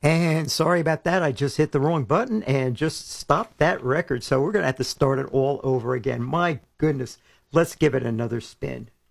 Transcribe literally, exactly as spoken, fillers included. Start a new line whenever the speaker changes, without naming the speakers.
And sorry about that. I just hit the wrong button and just stopped that record. So we're going to have to start it all over again. My goodness. Let's give it another spin.